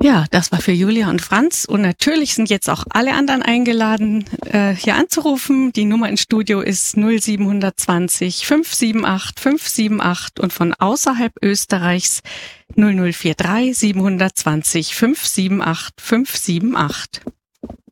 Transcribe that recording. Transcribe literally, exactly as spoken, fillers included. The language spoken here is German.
Ja, das war für Julia und Franz. Und natürlich sind jetzt auch alle anderen eingeladen, äh, hier anzurufen. Die Nummer ins Studio ist null sieben zwei null fünf sieben acht fünf sieben acht und von außerhalb Österreichs null null vier drei sieben zwei null fünf sieben acht fünf sieben acht.